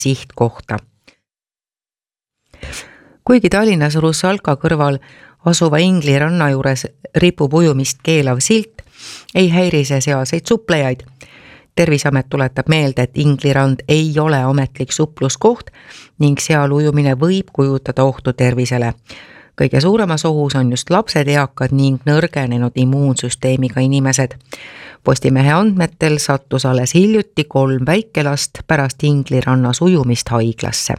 sihtkohta. Kuigi Tallinnas Russalka kõrval asuva Ingli ranna juures ripub ujumist keelav silt, ei häiri see sealseid suplejaid. Tervisamet tuletab meelde, et Ingli rand ei ole ametlik supluskoht ning seal ujumine võib kujutada ohtu tervisele. Kõige suuremas ohus on just lapsed, eakad ning nõrgenenud immuunsüsteemiga inimesed. Postimehe andmetel sattus alles hiljuti 3 väikelast pärast Ingli rannas ujumist haiglasse.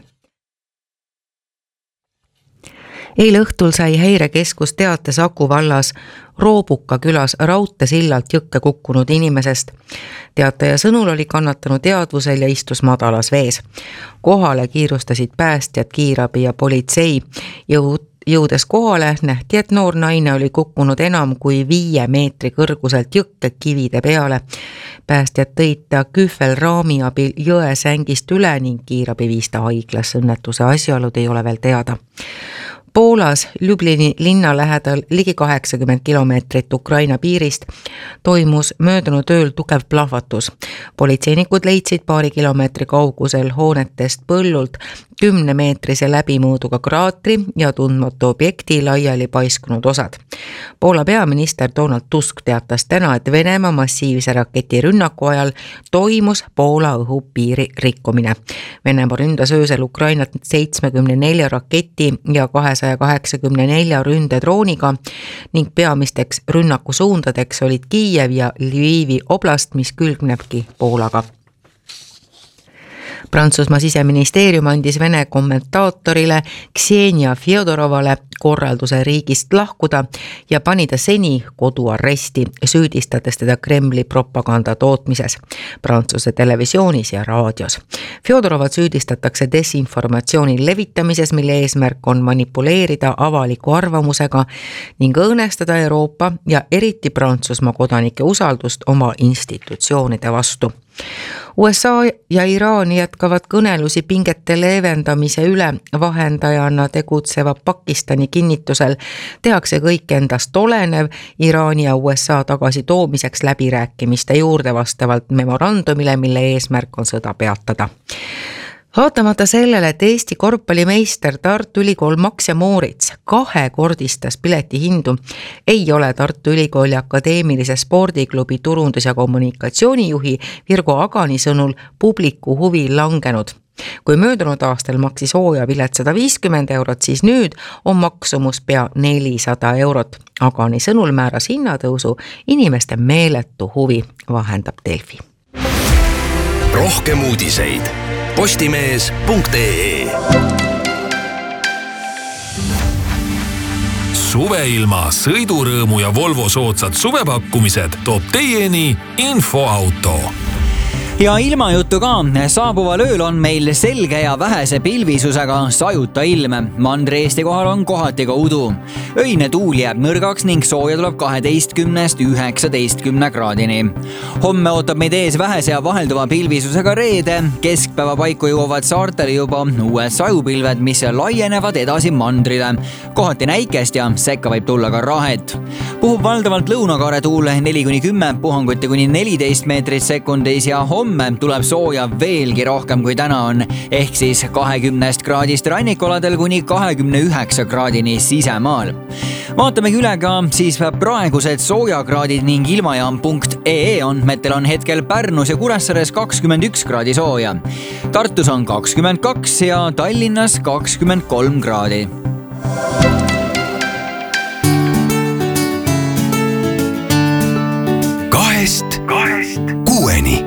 Eile õhtul sai häirekeskus teate Saku vallas Roobuka külas raudteesillalt jõkke kukkunud inimesest. Teataja sõnul oli kannatanud teadvusel ja istus madalas vees. Kohale kiirustasid päästjad, kiirabi ja politsei. Jõudes kohale nähti, et noor naine oli kukkunud enam kui 5 meetri kõrguselt jõkke kivide peale. Päästjad tõid ta kühvelraami abil jõe sängist üle ning kiirabi viis ta haiglasse. Õnnetuse asjaolud ei ole veel teada. Poolas Ljublini linna lähedal ligi 80 kilomeetrit Ukraina piirist toimus möödunud ööl tugev plahvatus. Politseinikud leidsid paari kilomeetri kaugusel hoonetest põllult 10-meetrise läbimõõduga kraatri ja tundmatu objekti laiali paiskunud osad. Poola peaminister Donald Tusk teatas täna, et Venemaa massiivse raketirünnaku ajal toimus Poola õhupiiri rikkumine. Venemaa ründas öösel Ukrainat 74 raketi ja 284 ründedrooniga ning peamisteks rünnakusuundadeks olid Kiiev ja Lvivi oblast, mis külgnebki Poolaga. Prantsusmaa siseministeerium andis Vene kommentaatorile Ksenia Fjodorovale korralduse riigist lahkuda ja pani ta seni koduarresti, süüdistades teda Kremli propaganda tootmises Prantsuse televisioonis ja raadios. Fjodorovat süüdistatakse desinformatsiooni levitamises, mille eesmärk on manipuleerida avaliku arvamusega ning õõnestada Euroopa ja eriti Prantsusmaa kodanike usaldust oma institutsioonide vastu. USA ja Iraan jätkavad kõnelusi pingete leevendamise üle. Vahendajana tegutseva Pakistani kinnitusel tehakse kõik endast olenev Iraani ja USA tagasitoomiseks läbirääkimiste juurde vastavalt memorandumile, mille eesmärk on sõda peatada. Vaatamata sellele, et Eesti korvpallimeister Tartu Ülikool Max ja Moritz 2-kordistas piletihindu, ei ole Tartu Ülikooli Akadeemilise spordiklubi turundus- ja kommunikatsioonijuhi Virgo Agani sõnul publiku huvi langenud. Kui möödunud aastal maksis hooajapilet 150 €, siis nüüd on maksumus pea 400 €. Agani sõnul määras hinnatõusu inimeste meeletu huvi, vahendab Delfi. Rohkem uudiseid postimees.ee. Suveilma sõidurõõmu ja Volvo soodsad suvepakkumised toob teieni Infoauto. Ja ilmajutu ka. Saabuval ööl on meil selge ja vähese pilvisusega sajuta ilm. Mandri-Eesti kohal on kohati ka udu. Öine tuul jääb nõrgaks ning sooja tuleb 12–19 kraadini. Homme ootab meid ees vähese ja vahelduva pilvisusega reede. Keskpäeva paiku jõuavad saartele juba uued sajupilved, mis laienevad edasi mandrile. Kohati näikest ja sekka võib tulla ka rahet. Puhub valdavalt lõunakaare tuul 4–10, puhanguti kuni 14 meetrit sekundis ja homme tuleb sooja veelgi rohkem kui täna on, ehk siis 20 kraadist rannikoladel kuni 29 kraadini sisemaal. Vaatamegi üle ka siis praegused soojakraadid ning ilmajaam.ee andmetel on hetkel Pärnus ja Kuressaares 21 kraadi sooja. Tartus on 22 ja Tallinnas 23 kraadi. Kahest kuueni.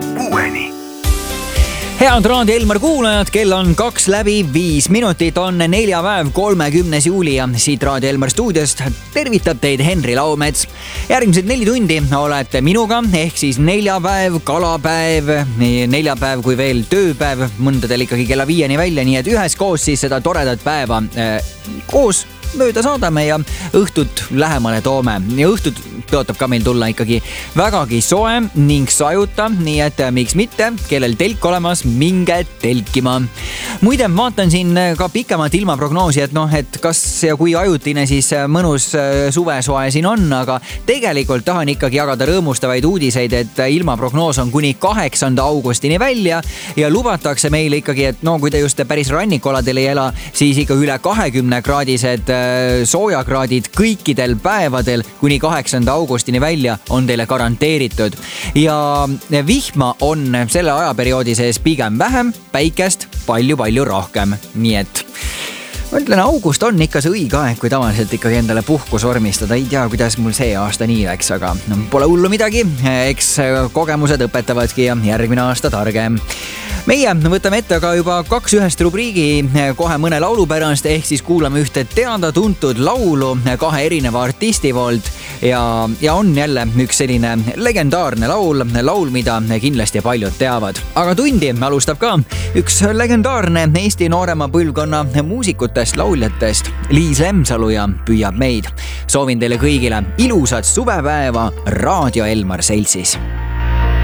Head Raadio Elmar kuulajad, kell on 2:05, on neljapäev 30. juuli ja siit Raadio Elmar stuudiost tervitab teid Henri Laumets. Järgmised 4 tundi olete minuga, ehk siis neljapäev, kalapäev, neljapäev kui veel tööpäev, mõndadel ikkagi kella 5 välja, nii et üheskoos siis seda toredat päeva koos mööda saadame ja õhtut lähemale toome. Ja õhtut tõotab ka meil tulla ikkagi vägagi soe ning sajuta, nii et miks mitte, kellel telk olemas, minge telkima. Muide, vaatan siin ka pikemat ilmaprognoosi, et kas ja kui ajutine siis mõnus suvesoe siin on, aga tegelikult tahan ikkagi jagada rõõmustavaid uudiseid, et ilmaprognoos on kuni 8. augustini välja ja lubatakse meile ikkagi, et kui te just päris rannikoladel ei ela, siis ikka üle 20-kraadised soojakraadid kõikidel päevadel kuni 8. augustini välja on teile garanteeritud. Ja vihma on selle ajaperioodi sees pigem vähem, päikest palju rohkem. Nii et ma ütlen, august on ikka see õige aeg, kui tavaliselt ikkagi endale puhkus vormistada. Ei tea, kuidas mul see aasta nii läks, aga pole hullu midagi. Eks kogemused õpetavadki ja järgmine aasta targem. Meie võtame ette ka juba 2 ühest rubriigi kohe mõne laulu pärast, ehk siis kuulame ühte teada-tuntud laulu 2 erineva artisti poolt ja on jälle üks selline legendaarne laul, mida kindlasti paljud teavad. Aga tundi alustab ka üks legendaarne Eesti noorema põlvkonna muusikutest, lauljatest, Liis Lemsalu ja Püüab meid. Soovin teile kõigile ilusat suvepäeva Raadio Elmar seltsis.